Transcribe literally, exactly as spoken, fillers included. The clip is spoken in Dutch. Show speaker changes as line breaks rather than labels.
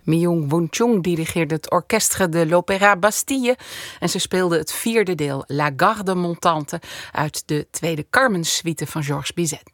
Myung Whun Chung dirigeerde het Orchestre de l'Opéra Bastille en ze speelde het vierde deel La Garde Montante uit de tweede Carmen-suite van Georges Bizet.